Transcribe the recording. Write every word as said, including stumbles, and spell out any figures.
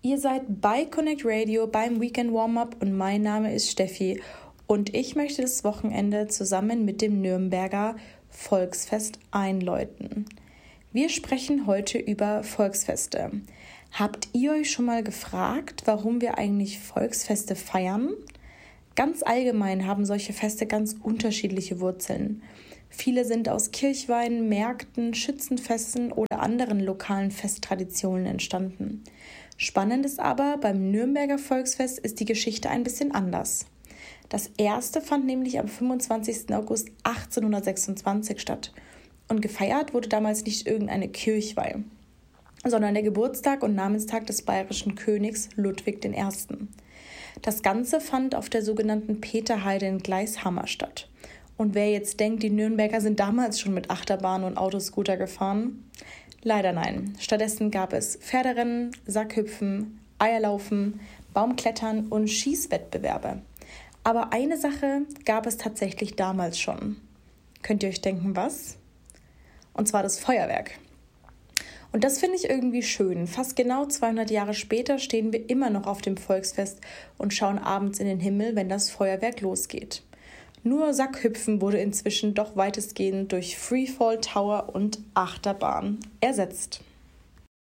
Ihr seid bei Connect Radio beim Weekend Warm-Up und mein Name ist Steffi und ich möchte das Wochenende zusammen mit dem Nürnberger Volksfest einläuten. Wir sprechen heute über Volksfeste. Habt ihr euch schon mal gefragt, warum wir eigentlich Volksfeste feiern? Ganz allgemein haben solche Feste ganz unterschiedliche Wurzeln. Viele sind aus Kirchweinen, Märkten, Schützenfesten oder anderen lokalen Festtraditionen entstanden. Spannend ist aber, beim Nürnberger Volksfest ist die Geschichte ein bisschen anders. Das erste fand nämlich am fünfundzwanzigsten August achtzehnhundertsechsundzwanzig statt. Und gefeiert wurde damals nicht irgendeine Kirchweih, sondern der Geburtstag und Namenstag des bayerischen Königs Ludwig der Erste. Das Ganze fand auf der sogenannten Peterheide in Gleishammer statt. Und wer jetzt denkt, die Nürnberger sind damals schon mit Achterbahn und Autoscooter gefahren? Leider nein. Stattdessen gab es Pferderennen, Sackhüpfen, Eierlaufen, Baumklettern und Schießwettbewerbe. Aber eine Sache gab es tatsächlich damals schon. Könnt ihr euch denken, was? Und zwar das Feuerwerk. Und das finde ich irgendwie schön. Fast genau zweihundert Jahre später stehen wir immer noch auf dem Volksfest und schauen abends in den Himmel, wenn das Feuerwerk losgeht. Nur Sackhüpfen wurde inzwischen doch weitestgehend durch Freefall Tower und Achterbahn ersetzt.